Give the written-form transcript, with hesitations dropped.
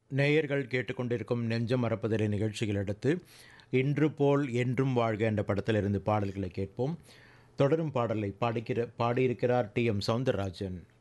நேயர்கள் கேட்டுக்கொண்டிருக்கும் நெஞ்சம் மறப்பதில்லை நிகழ்ச்சிகள் அடுத்து இன்று போல் என்றும் வாழ்க என்ற படத்திலிருந்து பாடல்களை கேட்போம். தொடரும் பாடலை பாடியிருக்கிறார் டி எம் சௌந்தரராஜன்.